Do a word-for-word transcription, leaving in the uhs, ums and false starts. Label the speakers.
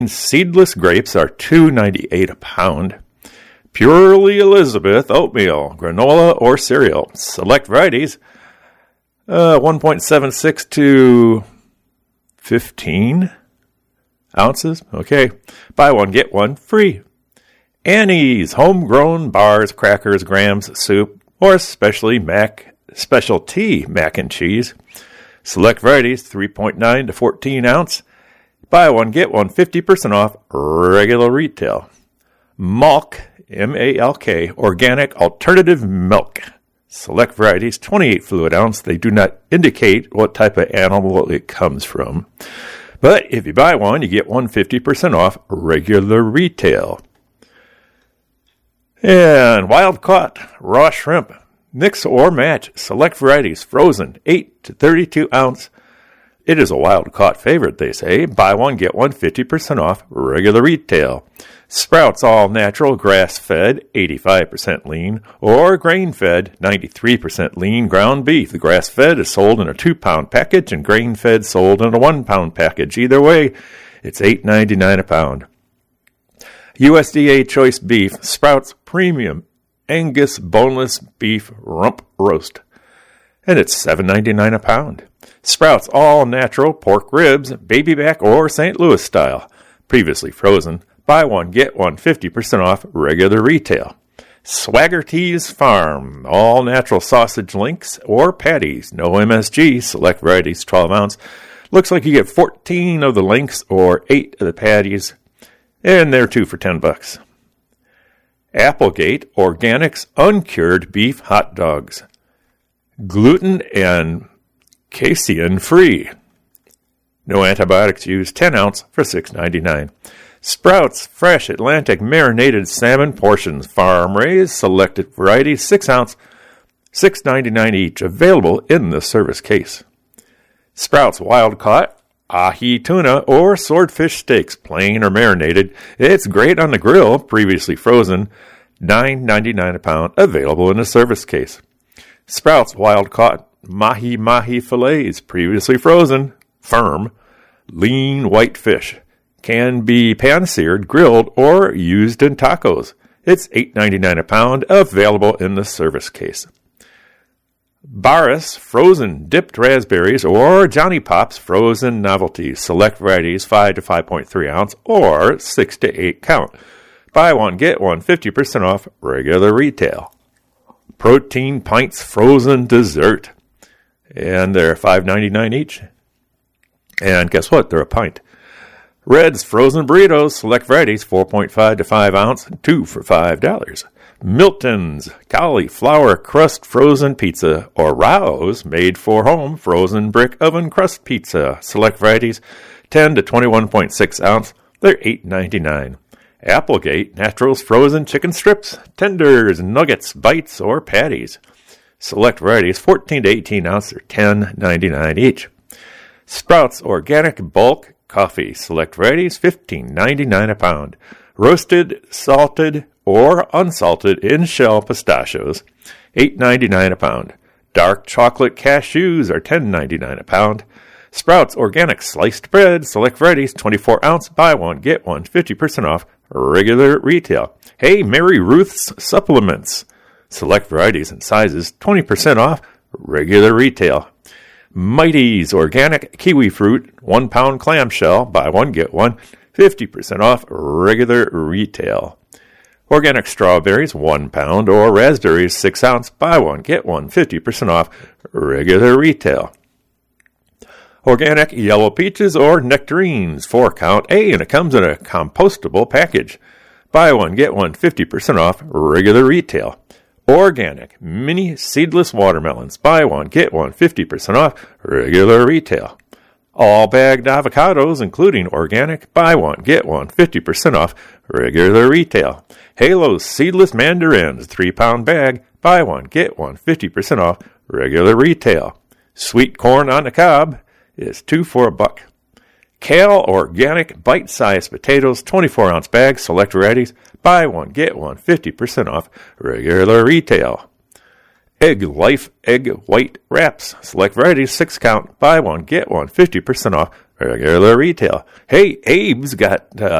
Speaker 1: seedless grapes are two dollars and ninety-eight cents a pound. Purely Elizabeth oatmeal, granola, or cereal. Select varieties, uh, one point seven six to fifteen ounces. Okay. Buy one, get one free. Annie's homegrown bars, crackers, grams, soup, or especially mac, specialty mac and cheese. Select varieties, three point nine to fourteen ounce. Buy one, get one, fifty percent off regular retail. Malk, M A L K, organic alternative milk. Select varieties, twenty-eight fluid ounce. They do not indicate what type of animal it comes from. But if you buy one, you get one fifty percent off regular retail. And wild caught raw shrimp. Mix or match. Select varieties, frozen, eight to thirty-two ounce. It is a wild caught favorite, they say. Buy one, get one fifty percent off regular retail. Sprouts all natural, grass fed, eighty-five percent lean, or grain fed, ninety-three percent lean ground beef. The grass fed is sold in a two pound package and grain fed sold in a one pound package. Either way, it's eight dollars and ninety-nine cents a pound. U S D A choice beef, Sprouts premium Angus boneless beef rump roast. And it's seven dollars and ninety-nine cents a pound. Sprouts all natural pork ribs, baby back or Saint Louis style. Previously frozen. Buy one, get one, fifty percent off regular retail. Swaggerty's Farm, all natural sausage links or patties. No M S G, select varieties, twelve ounce. Looks like you get fourteen of the links or eight of the patties. And they're two for ten bucks. Applegate Organics Uncured Beef Hot Dogs. Gluten and casein free. No antibiotics used, ten ounce for six dollars and ninety-nine cents. Sprouts Fresh Atlantic Marinated Salmon Portions. Farm raised selected varieties, six ounce, six dollars and ninety-nine cents each. Available in the service case. Sprouts Wild Caught ahi tuna or swordfish steaks, plain or marinated. It's great on the grill, previously frozen, nine dollars and ninety-nine cents a pound, available in a service case. Sprouts Wild Caught mahi mahi fillets, previously frozen, firm, lean white fish. Can be pan-seared, grilled, or used in tacos. It's eight dollars and ninety-nine cents a pound, available in the service case. Barris frozen dipped raspberries or Johnny Pops frozen novelties. Select varieties, five to five point three ounce or six to eight count. Buy one, get one, fifty percent off regular retail. Protein Pints frozen dessert. And they're five dollars and ninety-nine cents each. And guess what? They're a pint. Red's frozen burritos, select varieties, four point five to five ounce, two for five dollars. Milton's cauliflower crust frozen pizza, or Rao's made for home frozen brick oven crust pizza. Select varieties, ten to twenty-one point six ounce, they're eight dollars and ninety-nine cents. Applegate Naturals frozen chicken strips, tenders, nuggets, bites, or patties. Select varieties, fourteen to eighteen ounce, they're ten dollars and ninety-nine cents each. Sprouts Organic Bulk Coffee. Select varieties, fifteen dollars and ninety-nine cents a pound. Roasted, salted, or unsalted in-shell pistachios, eight dollars and ninety-nine cents a pound. Dark chocolate cashews are ten dollars and ninety-nine cents a pound. Sprouts Organic Sliced Bread. Select varieties, twenty-four ounce. Buy one, get one, fifty percent off regular retail. Hey, Mary Ruth's Supplements. Select varieties and sizes, twenty percent off regular retail. Mighty's Organic Kiwi Fruit, one pound clamshell, buy one, get one, fifty percent off regular retail. Organic Strawberries, one pound, or raspberries, six ounce, buy one, get one, fifty percent off regular retail. Organic Yellow Peaches or Nectarines, four count, hey, and it comes in a compostable package. Buy one, get one, fifty percent off regular retail. Organic Mini Seedless Watermelons. Buy one, get one, fifty percent off regular retail. All bagged avocados, including organic. Buy one, get one, fifty percent off regular retail. Halo's Seedless Mandarins, three pound bag. Buy one, get one, fifty percent off regular retail. Sweet corn on the cob is two for a buck. Kale Organic Bite-sized Potatoes, twenty-four ounce bag, select varieties. Buy one, get one, fifty percent off regular retail. Egg Life Egg White Wraps. Select varieties, six count. Buy one, get one, fifty percent off regular retail. Hey, Abe's got uh,